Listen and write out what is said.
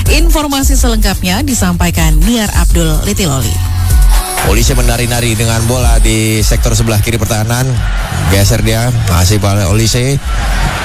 Informasi selengkapnya disampaikan Niar Abdul Litiloli. Olise menari-nari dengan bola di sektor sebelah kiri pertahanan. Geser dia, masih pada Olise.